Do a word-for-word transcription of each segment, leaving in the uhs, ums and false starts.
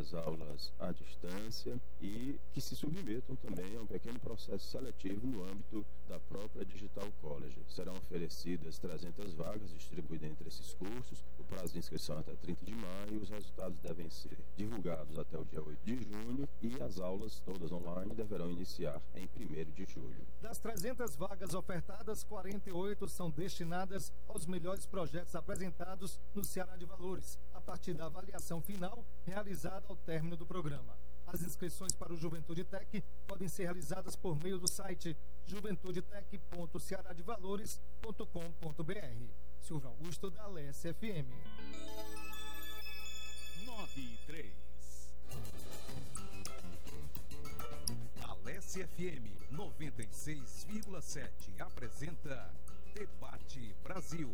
as aulas à distância e que se submetam também a um pequeno processo seletivo no âmbito da própria Digital College. Serão oferecidas trezentas vagas distribuídas entre esses cursos, o prazo de inscrição é até trinta de maio, os resultados devem ser divulgados até o dia oito de junho e as aulas, todas online, deverão iniciar em primeiro de julho. Das trezentas vagas ofertadas, quarenta e oito são destinadas aos melhores projetos apresentados no Ceará de Valores, a partir da avaliação final realizada ao término do programa. As inscrições para o Juventude Tech podem ser realizadas por meio do site juventudetech ponto cearadevalores ponto com ponto br. Silvio Augusto, da Alesse F M. nove e três. Alesse F M noventa e seis vírgula sete apresenta Debate Brasil.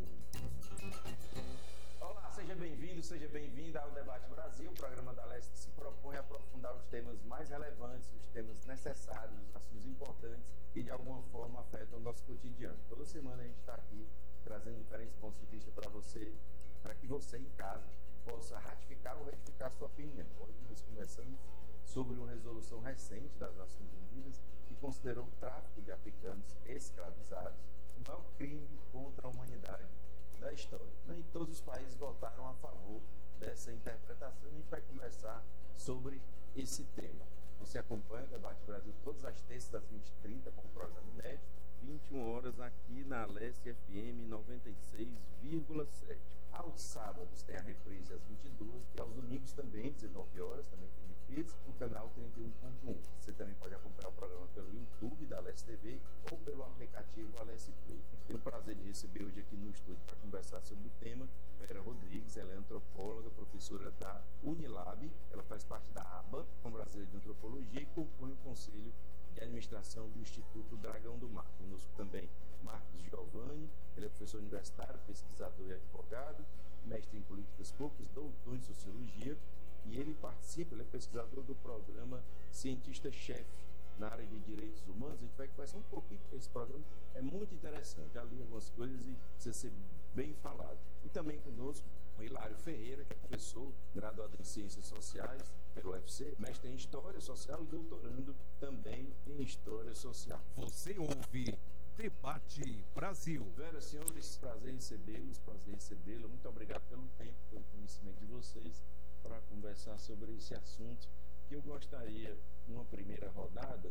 Olá, seja bem-vindo, seja bem-vinda ao Debate Brasil, o programa da Alesse que se propõe a aprofundar os temas mais relevantes, os temas necessários, os assuntos importantes e de alguma forma afetam o nosso cotidiano. Toda semana a gente está aqui trazendo diferentes pontos de vista para você, para que você em casa possa ratificar ou retificar a sua opinião. Hoje nós conversamos sobre uma resolução recente das Nações Unidas que considerou o tráfico de africanos escravizados o maior crime contra a humanidade da história. E todos os países votaram a favor dessa interpretação. A gente vai conversar sobre esse tema. Você acompanha o Debate Brasil todas as terças às vinte e trinta com o programa inédito. vinte e uma horas aqui na Alesse F M noventa e seis vírgula sete. Aos sábados tem a reprise às vinte e duas e aos domingos também, dezenove horas, também tem reprise no canal trinta e um ponto um. Você também pode acompanhar o programa pelo YouTube da Alesse T V ou pelo aplicativo Alesse Play. Tenho o prazer de receber hoje aqui no estúdio para conversar sobre o tema Vera Rodrigues. Ela é antropóloga, professora da Unilab. Ela faz parte da ABA, com Brasileira de Antropologia, e compõe o Conselho de Administração do Instituto Dragão do Mar. Conosco também Marcos Giovanni, ele é professor universitário, pesquisador e advogado, mestre em políticas públicas, doutor em sociologia, e ele participa, ele é pesquisador do programa Cientista-Chefe na área de direitos humanos. A gente vai conversar um pouquinho, porque esse programa é muito interessante. Já li algumas coisas e precisa ser bem falado. E também conosco o Hilário Ferreira, que é professor, graduado em Ciências Sociais pelo U F C, mestre em História Social e doutorando também em História Social. Você ouve Debate Brasil. Vera, senhores, prazer recebê-los, prazer recebê-lo. Muito obrigado pelo tempo, pelo conhecimento de vocês para conversar sobre esse assunto, que eu gostaria, numa primeira rodada,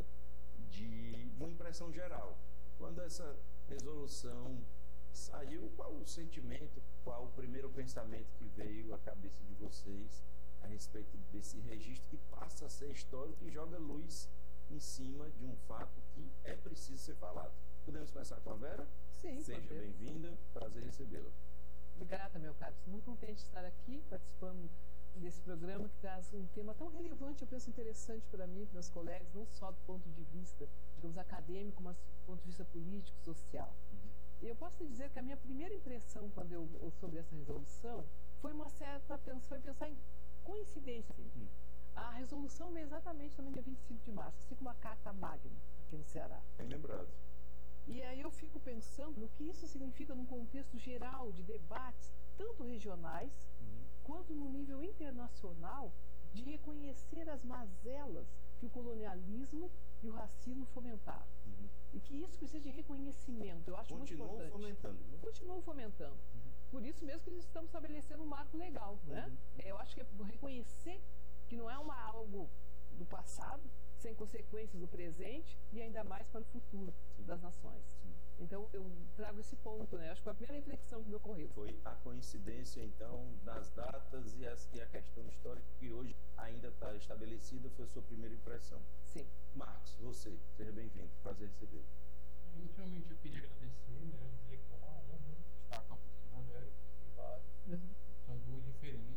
de uma impressão geral. Quando essa resolução saiu, qual o sentimento, qual o primeiro pensamento que veio à cabeça de vocês a respeito desse registro que passa a ser histórico e joga luz em cima de um fato que é preciso ser falado? Podemos começar com a Vera? Sim, seja bem-vinda, prazer recebê-la. Obrigada, meu caro. Estou muito contente de estar aqui participando desse programa que traz um tema tão relevante, eu penso interessante para mim, para meus colegas, não só do ponto de vista, digamos, acadêmico, mas do ponto de vista político, social. Uhum. E eu posso dizer que a minha primeira impressão quando eu, eu sobre essa resolução foi uma certa, foi pensar em coincidência. Uhum. A resolução veio exatamente no dia vinte e cinco de março, assim como a Carta Magna aqui no Ceará. Bem lembrado. E aí eu fico pensando no que isso significa num contexto geral de debates, tanto regionais, uhum, quanto no nível internacional, de reconhecer as mazelas que o colonialismo e o racismo fomentaram. Uhum. E que isso precisa de reconhecimento, eu acho Continuam muito importante. Fomentando, né? Continuam fomentando. Uhum. Por isso mesmo que nós estamos estabelecendo um marco legal. Uhum. Né? Eu acho que é reconhecer que não é uma, algo do passado, sem consequências do presente e ainda mais para o futuro, sim, das nações. Sim. Então eu trago esse ponto, né? Acho que foi a primeira reflexão que me ocorreu. Foi a coincidência, então, das datas e, as, e a questão histórica que hoje ainda está estabelecida, foi a sua primeira impressão. Sim. Marcos, você, seja bem-vindo, prazer recebê-lo. Inicialmente eu queria agradecer, né, dizer que é uma honra estar com a professora Vera, uhum, são duas referências